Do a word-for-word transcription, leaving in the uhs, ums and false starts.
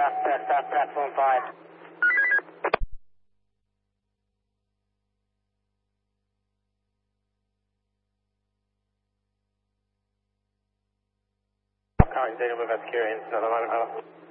stop, uh, stop platform five. Current dealing with us, Kieran, another line of